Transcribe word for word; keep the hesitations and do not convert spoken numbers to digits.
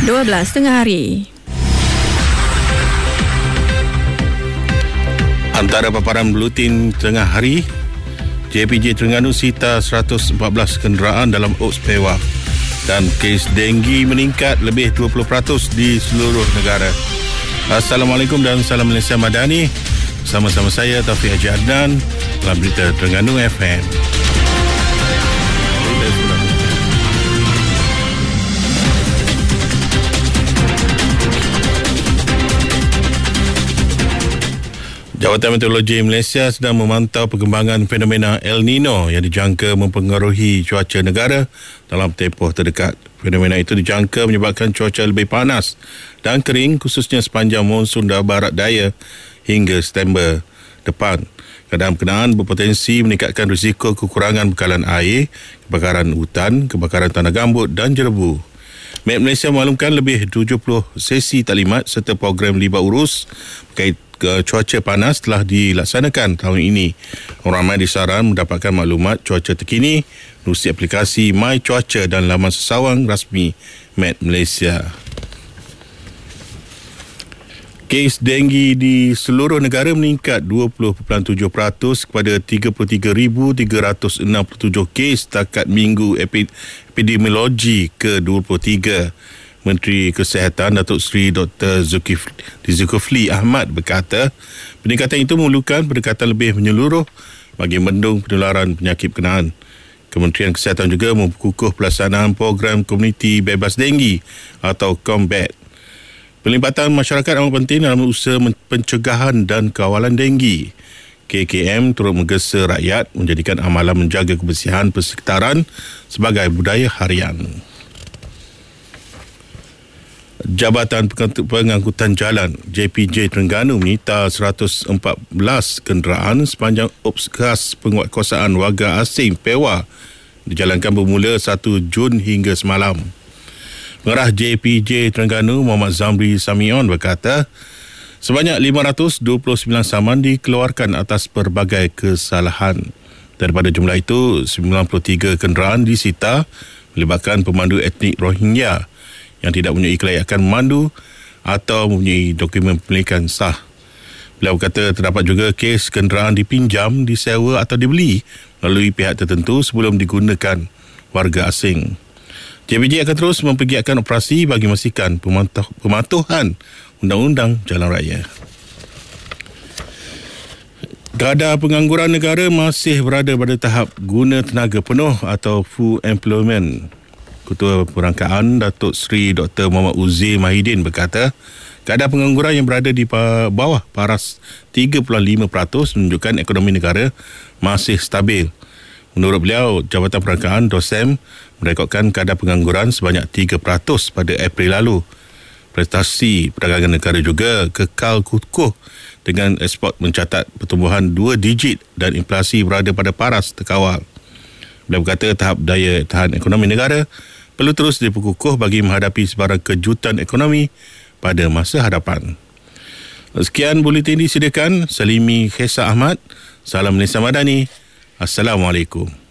dua belas tengah hari. Antara paparan buletin tengah hari, J P J Terengganu sita seratus empat belas kenderaan dalam Ops Pewa dan kes denggi meningkat lebih dua puluh peratus di seluruh negara. Assalamualaikum dan salam Malaysia Madani. Bersama-sama saya Taufik Haji Adnan dalam berita Terengganu F M. Jabatan Meteorologi Malaysia sedang memantau perkembangan fenomena El Nino yang dijangka mempengaruhi cuaca negara dalam tempoh terdekat. Fenomena itu dijangka menyebabkan cuaca lebih panas dan kering khususnya sepanjang monsun dan barat daya hingga September depan. Keadaan berkenaan berpotensi meningkatkan risiko kekurangan bekalan air, kebakaran hutan, kebakaran tanah gambut dan jerebu. Met Malaysia maklumkan lebih tujuh puluh sesi taklimat serta program libat urus berkait cuaca panas telah dilaksanakan tahun ini. Orang ramai disaran mendapatkan maklumat cuaca terkini melalui aplikasi My Cuaca dan laman sesawang rasmi Met Malaysia. Kes denggi di seluruh negara meningkat dua puluh perpuluhan tujuh peratus kepada tiga puluh tiga ribu tiga ratus enam puluh tujuh kes setakat Minggu Epidemiologi ke dua puluh tiga. Menteri Kesihatan Datuk Seri Doktor Zulkifli Ahmad berkata, peningkatan itu memerlukan pendekatan lebih menyeluruh bagi membendung penularan penyakit berkenaan. Kementerian Kesihatan juga memperkukuh pelaksanaan program komuniti bebas denggi atau Combat. Pelibatan masyarakat amat penting dalam usaha pencegahan dan kawalan denggi. K K M turut menggesa rakyat menjadikan amalan menjaga kebersihan persekitaran sebagai budaya harian. Jabatan Pengangkutan Jalan J P J Terengganu menyita seratus empat belas kenderaan sepanjang ops khas penguatkuasaan warga asing Pewa dijalankan bermula satu Jun hingga semalam. Pengarah J P J Terengganu Muhammad Zamri Samion berkata, sebanyak lima ratus dua puluh sembilan saman dikeluarkan atas pelbagai kesalahan. Daripada jumlah itu, sembilan puluh tiga kenderaan disita melibatkan pemandu etnik Rohingya yang tidak mempunyai kelayakan memandu atau mempunyai dokumen pemilikan sah. Beliau berkata terdapat juga kes kenderaan dipinjam, disewa atau dibeli melalui pihak tertentu sebelum digunakan warga asing. J P J akan terus mempergiatkan operasi bagi memastikan pematuh, pematuhan Undang-Undang Jalan Raya. Kadar pengangguran negara masih berada pada tahap guna tenaga penuh atau full employment. Ketua Perangkaan Datuk Seri Doktor Muhammad Uzi Mahidin berkata, kadar pengangguran yang berada di bawah paras tiga puluh lima peratus menunjukkan ekonomi negara masih stabil. Menurut beliau, Jabatan Perangkaan D O S E M merekodkan kadar pengangguran sebanyak tiga peratus pada April lalu. Prestasi perdagangan negara juga kekal kukuh dengan ekspor mencatat pertumbuhan dua digit dan inflasi berada pada paras terkawal. Beliau berkata tahap daya tahan ekonomi negara perlu terus diperkukuh bagi menghadapi sebarang kejutan ekonomi pada masa hadapan. Sekian buletin disediakan Salimi Khesa Ahmad. Salam Malaysia Madani. Assalamualaikum.